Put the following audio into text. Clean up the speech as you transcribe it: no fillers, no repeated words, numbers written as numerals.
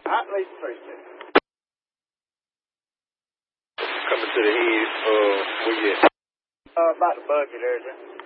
At least 36. Coming to the head, where you at? About the buggy there, sir.